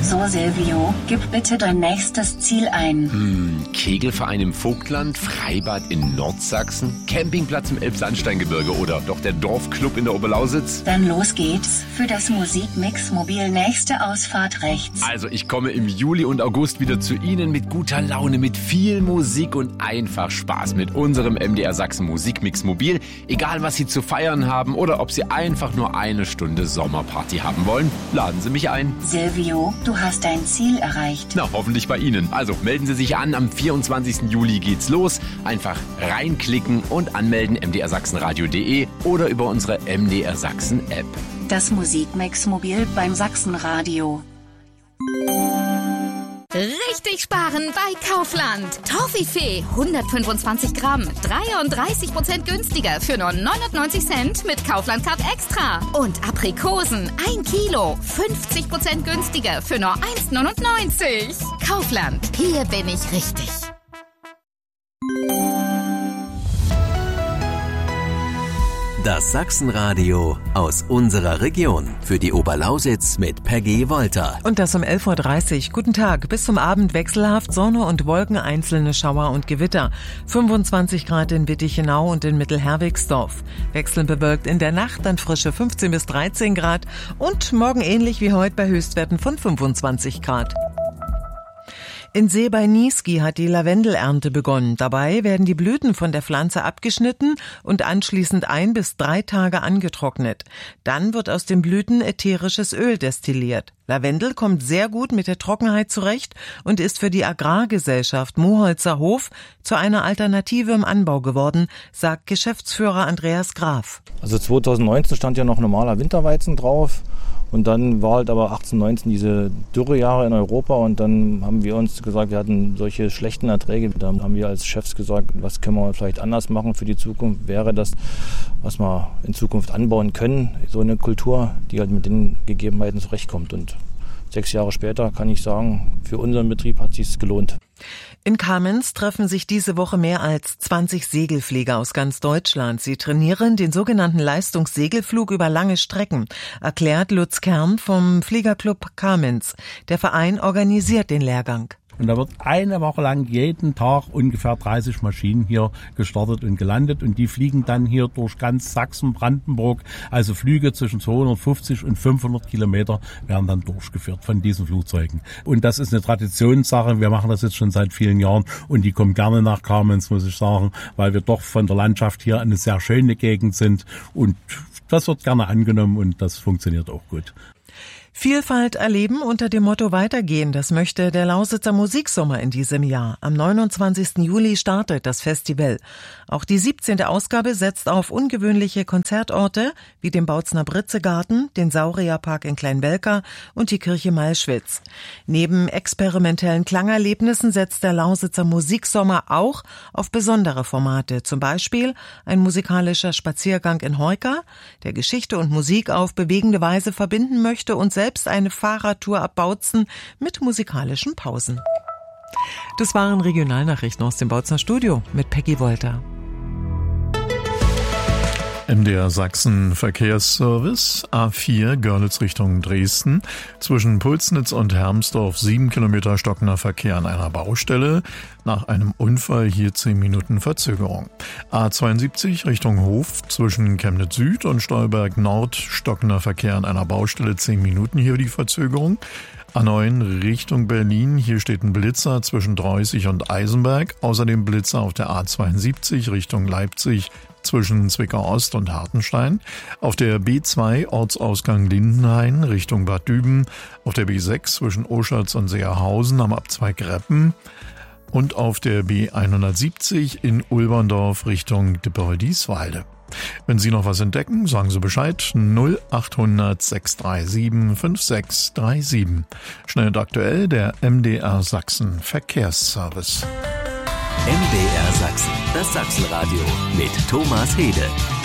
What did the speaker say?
So, Silvio, gib bitte dein nächstes Ziel ein. Kegelverein im Vogtland, Freibad in Nordsachsen, Campingplatz im Elbsandsteingebirge oder doch der Dorfclub in der Oberlausitz? Dann los geht's. Für das Musikmix-Mobil nächste Ausfahrt rechts. Also ich komme im Juli und August wieder zu Ihnen mit guter Laune, mit viel Musik und einfach Spaß mit unserem MDR Sachsen Musikmix-Mobil. Egal, was Sie zu feiern haben oder ob Sie einfach nur eine Stunde Sommerparty haben wollen, laden Sie mich ein. Silvio, du hast dein Ziel erreicht. Na, hoffentlich bei Ihnen. Also melden Sie sich an, am 24. Juli geht's los. Einfach reinklicken und anmelden mdrsachsenradio.de oder über unsere MDR Sachsen App. Das Musikmix-Mobil beim Sachsenradio. Richtig sparen bei Kaufland. Toffifee 125 Gramm, 33% günstiger für nur 99 Cent mit Kaufland Card Extra. Und Aprikosen 1 Kilo, 50% günstiger für nur 1,99. Kaufland, hier bin ich richtig. Das Sachsenradio aus unserer Region. Für die Oberlausitz mit Peggy Wolter. Und das um 11.30 Uhr. Guten Tag. Bis zum Abend wechselhaft Sonne und Wolken, einzelne Schauer und Gewitter. 25 Grad in Wittichenau und in Mittelherwigsdorf. Wechselnd bewölkt in der Nacht, dann frische 15 bis 13 Grad. Und morgen ähnlich wie heute bei Höchstwerten von 25 Grad. In See bei Niesky hat die Lavendelernte begonnen. Dabei werden die Blüten von der Pflanze abgeschnitten und anschließend 1 bis 3 Tage angetrocknet. Dann wird aus den Blüten ätherisches Öl destilliert. Lavendel kommt sehr gut mit der Trockenheit zurecht und ist für die Agrargesellschaft Moholzer Hof zu einer Alternative im Anbau geworden, sagt Geschäftsführer Andreas Graf. Also 2019 stand ja noch normaler Winterweizen drauf. Und dann war halt aber 18, 19 diese Dürrejahre in Europa und dann haben wir uns gesagt, wir hatten solche schlechten Erträge. Da haben wir als Chefs gesagt, was können wir vielleicht anders machen für die Zukunft? Wäre das, was wir in Zukunft anbauen können, so eine Kultur, die halt mit den Gegebenheiten zurechtkommt. Und 6 Jahre später kann ich sagen, für unseren Betrieb hat es sich gelohnt. In Kamenz treffen sich diese Woche mehr als 20 Segelflieger aus ganz Deutschland. Sie trainieren den sogenannten Leistungssegelflug über lange Strecken, erklärt Lutz Kern vom Fliegerclub Kamenz. Der Verein organisiert den Lehrgang. Und da wird eine Woche lang jeden Tag ungefähr 30 Maschinen hier gestartet und gelandet. Und die fliegen dann hier durch ganz Sachsen, Brandenburg. Also Flüge zwischen 250 und 500 Kilometer werden dann durchgeführt von diesen Flugzeugen. Und das ist eine Traditionssache. Wir machen das jetzt schon seit vielen Jahren. Und die kommen gerne nach Kamenz, muss ich sagen, weil wir doch von der Landschaft hier eine sehr schöne Gegend sind. Und das wird gerne angenommen und das funktioniert auch gut. Vielfalt erleben unter dem Motto weitergehen, das möchte der Lausitzer Musiksommer in diesem Jahr. Am 29. Juli startet das Festival. Auch die 17. Ausgabe setzt auf ungewöhnliche Konzertorte wie den Bautzner Britzegarten, den Saurierpark in Kleinwelka und die Kirche Malschwitz. Neben experimentellen Klangerlebnissen setzt der Lausitzer Musiksommer auch auf besondere Formate. Zum Beispiel ein musikalischer Spaziergang in Heuka, der Geschichte und Musik auf bewegende Weise verbinden möchte und selbst eine Fahrradtour ab Bautzen mit musikalischen Pausen. Das waren Regionalnachrichten aus dem Bautzner Studio mit Peggy Wolter. MDR Sachsen Verkehrsservice, A4 Görlitz Richtung Dresden, zwischen Pulsnitz und Hermsdorf 7 Kilometer stockender Verkehr an einer Baustelle, nach einem Unfall hier 10 Minuten Verzögerung. A72 Richtung Hof, zwischen Chemnitz Süd und Stolberg Nord stockender Verkehr an einer Baustelle, 10 Minuten hier die Verzögerung. A9 Richtung Berlin, hier steht ein Blitzer zwischen Dreußig und Eisenberg, außerdem Blitzer auf der A72 Richtung Leipzig, zwischen Zwickau Ost und Hartenstein, auf der B2 Ortsausgang Lindenhain Richtung Bad Düben, auf der B6 zwischen Oschatz und Seerhausen am Abzweig Reppen und auf der B170 in Ulberndorf Richtung Dipperol-Dieswalde. Wenn Sie noch was entdecken, sagen Sie Bescheid. 0800 637 5637. Schnell und aktuell der MDR Sachsen Verkehrsservice. MDR Sachsen, das Sachsenradio mit Thomas Hede.